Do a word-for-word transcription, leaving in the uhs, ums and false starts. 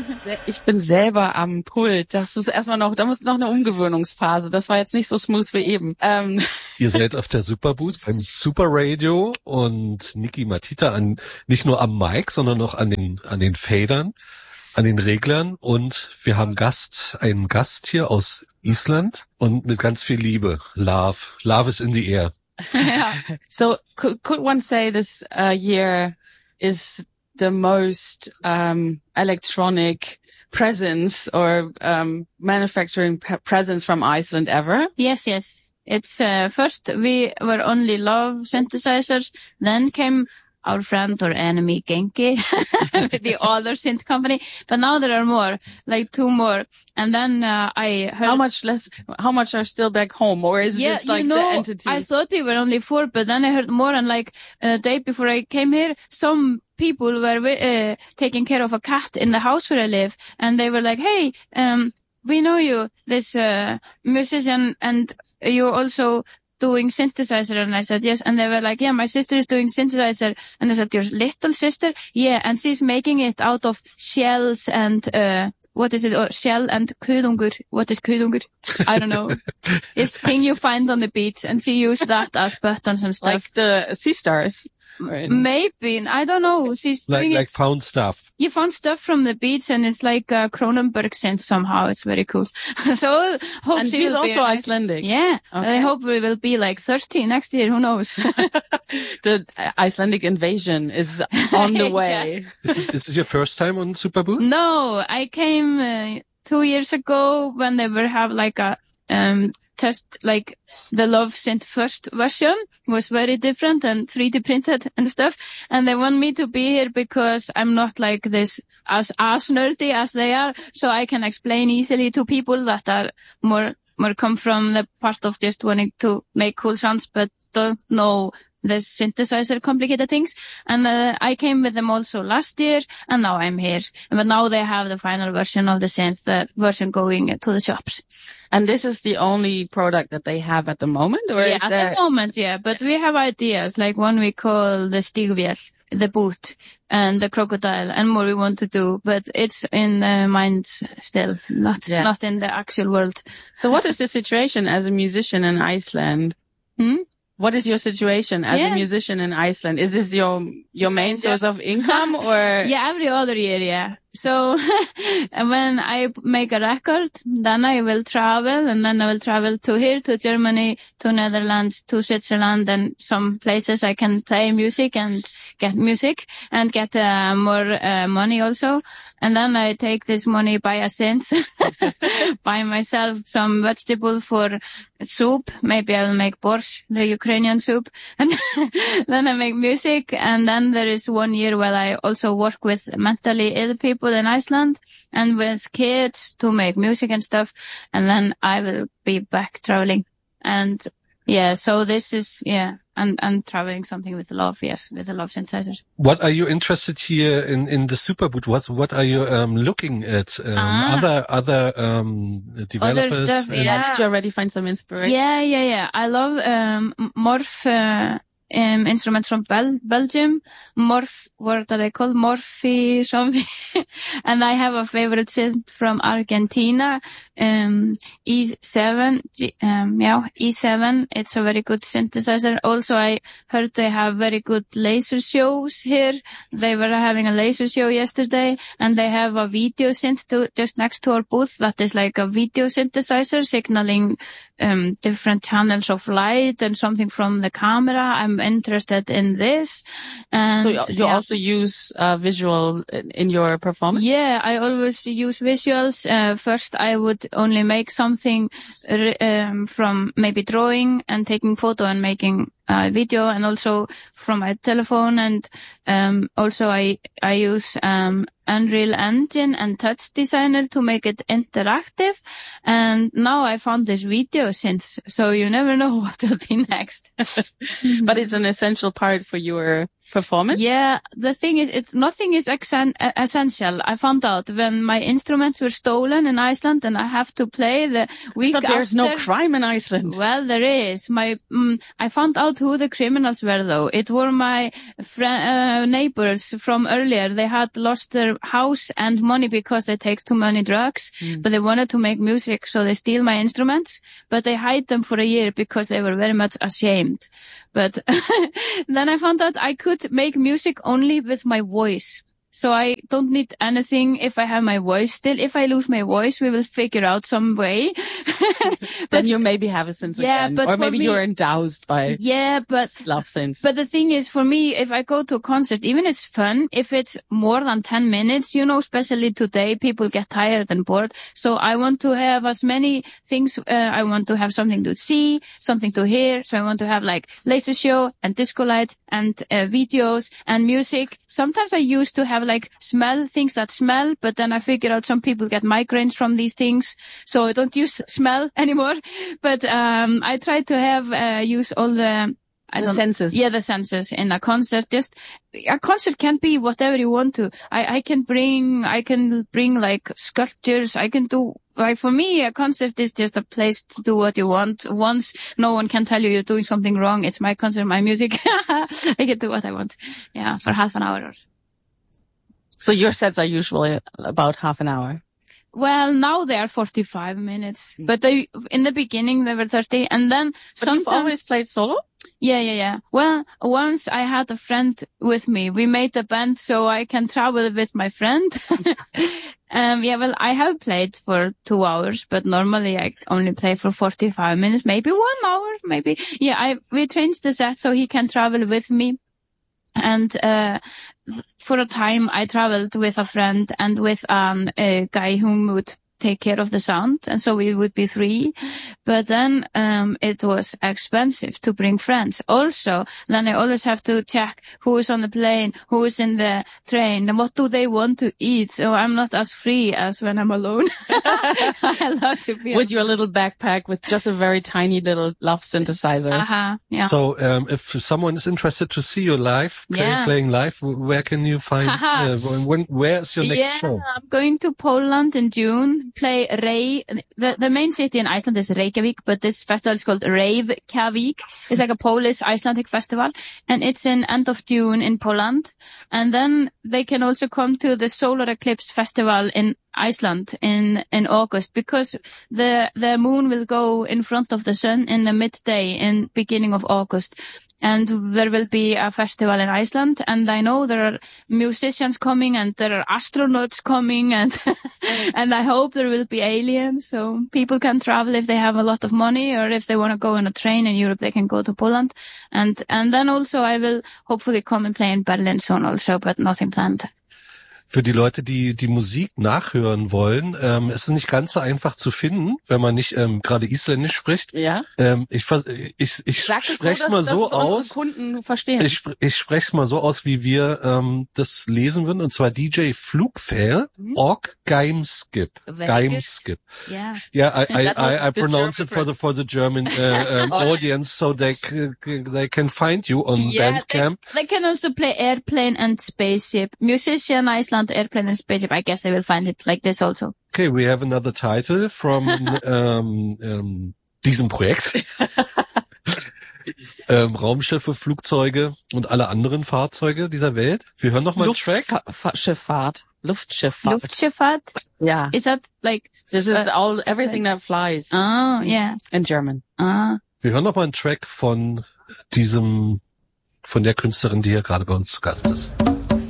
Ich bin selber am Pult. Das ist erstmal noch, da muss noch eine Umgewöhnungsphase. Das war jetzt nicht so smooth wie eben. Ähm. Ihr seid auf der Superboost beim Super Radio und Niki Matita an, nicht nur am Mic, sondern auch an den, an den Fadern, an den Reglern. Und wir haben Gast, einen Gast hier aus Island und mit ganz viel Liebe. Love. Love is in the air. Yeah. So could, could one say this uh, year is the most um, electronic presence or um, manufacturing pe- presence from Iceland ever? Yes, yes. It's uh, first we were only Love synthesizers, then came our friend or enemy Genki with the other synth company, but now there are more, like two more. And then uh, I heard how much less, how much are still back home, or is yeah, this like you know, the entity? I thought they were only four, but then I heard more, and like a day before I came here, some people were uh, taking care of a cat in the house where I live, and they were like, "Hey, um, we know you, this uh, musician, and you also doing synthesizer." And I said, yes. And they were like, yeah, my sister is doing synthesizer. And I said, your little sister? Yeah. And she's making it out of shells and, uh, what is it? Oh, shell and kuðungur. What is kuðungur? I don't know. It's thing you find on the beach. And she used that as buttons and stuff. Like the sea stars. Right. Maybe. I don't know. She's like, doing like it. found stuff. You found stuff from the beach, and it's like uh, Cronenberg synth somehow. It's very cool. So hope and she she's will also be nice. Icelandic. Yeah. Okay. I hope we will be like thirty next year. Who knows? The Icelandic invasion is on the way. Yes. Is this, is this your first time on Superboost? No, I came uh, two years ago when they were have like a um test, like the Love Synth first version was very different and three D printed and stuff. And they want me to be here because I'm not like this as, as nerdy as they are. So I can explain easily to people that are more, more come from the part of just wanting to make cool sounds, but don't know the synthesizer complicated things. And uh, I came with them also last year, and now I'm here. But now they have the final version of the synth uh, version going to the shops. And this is the only product that they have at the moment, or yeah, is at there... the moment, yeah. But we have ideas, like one we call the Stigvél, the boot, and the crocodile, and more we want to do. But it's in the mind still, not yeah. not in the actual world. So what is the situation as a musician in Iceland? Hmm? What is your situation as yeah. a musician in Iceland? Is this your your main source of income, or? Yeah, every other year, yeah. So when I make a record, then I will travel, and then I will travel to here, to Germany, to Netherlands, to Switzerland, and some places I can play music and get music and get uh, more uh, money also. And then I take this money, buy a synth, buy myself some vegetable for soup. Maybe I will make borscht, the Ukrainian soup. And then I make music. And then there is one year where I also work with mentally ill people in Iceland and with kids to make music and stuff. And then I will be back traveling. And yeah, so this is, yeah, and, and traveling something with Love, yes, with the Love synthesizers. What are you interested here in, in the Superboot? What, what are you, um, looking at? Um, ah. other, other, um, developers? Other stuff, yeah. yeah. Did you already find some inspiration? Yeah, yeah, yeah. I love, um, Morph, uh, um, instruments from Bel- Belgium. Morph, what are they called? Morphy something. And I have a favorite synth from Argentina, um, E seven, um, yeah, E seven. It's a very good synthesizer. Also, I heard they have very good laser shows here. They were having a laser show yesterday, and they have a video synth to, just next to our booth that is like a video synthesizer signaling um different channels of light and something from the camera. I'm interested in this. And so you, you yeah. also use uh, visual in your performance? Yeah, I always use visuals. Uh, first I would only make something um, from maybe drawing and taking photo and making uh, video, and also from my telephone. And um also I I use um Unreal Engine and Touch Designer to make it interactive. And now I found this video synth, so you never know what will be next. But it's an essential part for your performance? Yeah, the thing is, it's nothing is essen- essential. I found out when my instruments were stolen in Iceland and I have to play the week I thought there's after. no crime in Iceland. Well, there is. My, um, I found out who the criminals were though. It were my fr- uh, neighbors from earlier. They had lost their house and money because they take too many drugs, mm. but they wanted to make music, so they steal my instruments, but they hide them for a year because they were very much ashamed. But then I found out I could make music only with my voice. So I don't need anything if I have my voice still. If I lose my voice, we will figure out some way. But then you maybe have a synth yeah, again. But or maybe me, you're endowed by yeah, but, love synth. But the thing is, for me, if I go to a concert, even it's fun, if it's more than ten minutes, you know, especially today, people get tired and bored. So I want to have as many things. Uh, I want to have something to see, something to hear. So I want to have like laser show and disco light and uh, videos and music. Sometimes I used to have like smell, things that smell, but then I figured out some people get migraines from these things. So I don't use smell anymore. But, um, I try to have, uh, use all the, I the don't, senses. Yeah, the senses in a concert. Just, a concert can be whatever you want to. I, I can bring, I can bring like sculptures. I can do, like for me, a concert is just a place to do what you want. Once no one can tell you you're doing something wrong. It's my concert, my music. I can do what I want. Yeah, for half an hour. So your sets are usually about half an hour? Well, now they are forty-five minutes, mm. but they, in the beginning they were thirty, and then but sometimes. You've always played solo? Yeah, yeah, yeah. Well, once I had a friend with me. We made a band so I can travel with my friend. um, yeah, well, I have played for two hours, but normally I only play for forty-five minutes, maybe one hour, maybe. Yeah, I, we changed the set so he can travel with me. And, uh, for a time I traveled with a friend and with um, a guy who would take care of the sound, and so we would be three. But then um it was expensive to bring friends. Also, then I always have to check who is on the plane, who is in the train, and what do they want to eat. So I'm not as free as when I'm alone. I love to be with your little backpack with just a very tiny little love synthesizer. Uh-huh, yeah. So um if someone is interested to see you live, play, yeah. playing live, where can you find, uh, when, where is your next yeah, show? I'm going to Poland in June. Play Rey. The, the main city in Iceland is Reykjavik, but this festival is called Reykjavik. It's like a Polish Icelandic festival, and it's in end of June in Poland. And then they can also come to the Solar Eclipse Festival in Iceland in in August, because the the moon will go in front of the sun in the midday in beginning of August. And there will be a festival in Iceland, and I know there are musicians coming and there are astronauts coming, and and I hope there will be aliens, so people can travel if they have a lot of money, or if they want to go on a train in Europe, they can go to Poland. And and then also I will hopefully come and play in Berlin soon also, but nothing planned. Für die Leute, die die Musik nachhören wollen, ähm, ist es nicht ganz so einfach zu finden, wenn man nicht ähm, gerade Isländisch spricht. Ja. Ähm, ich ich, ich spreche es mal so dass aus. Unsere Kunden verstehen. Ich, ich spreche es mal so aus, wie wir ähm, das lesen würden, und zwar D J Flugfell, mhm. Org Geimskip. Geimskip. Yeah. Yeah, I I I, I pronounce it for the for the German uh, um, audience, so they they can find you on yeah, Bandcamp. They, they can also play Airplane and Spaceship. Musician Iceland, Airplane and Spaceship. I guess they will find it like this also. Okay, we have another title from um, um, diesem Projekt. ähm, Raumschiffe, Flugzeuge und alle anderen Fahrzeuge dieser Welt. Wir hören noch mal einen Track. Luftschifffahrt. Luftschifffahrt. Luftschifffahrt? Yeah. Is that like... This is uh, all, everything like, that flies. Oh, yeah. In German. Ah. Wir hören noch mal einen Track von diesem, von der Künstlerin, die hier gerade bei uns zu Gast ist.